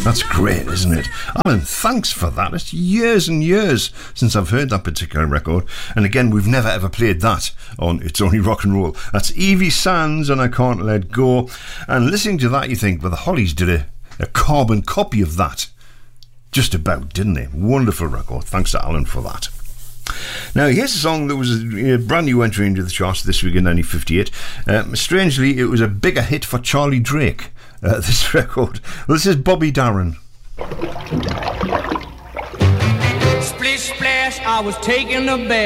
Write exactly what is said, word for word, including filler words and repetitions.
That's great, isn't it? Alan, thanks for that. It's years and years since I've heard that particular record. And again, we've never ever played that on It's Only Rock and Roll. That's Evie Sands and I Can't Let Go. And listening to that, you think, well, the Hollies did a, a carbon copy of that. Just about, didn't they? Wonderful record. Thanks to Alan for that. Now, here's a song that was a brand new entry into the charts this week in nineteen fifty-eight. Um, strangely, it was a bigger hit for Charlie Drake, uh, this record. Well, this is Bobby Darin. Splish splash, I was taking a bath.